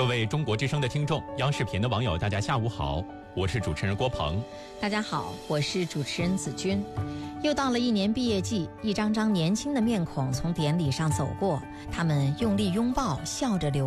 各位中国之声的听众，央视频的网友，大家下午好，我是主持人郭鹏。 大家好，我是主持人子君。又到了一年毕业季，一张张年轻的面孔从典礼上走过，他们用力拥抱，笑着流